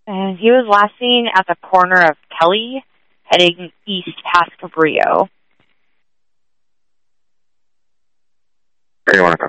And he was last seen at the corner of Kelly, heading east past Cabrillo. Where do you want to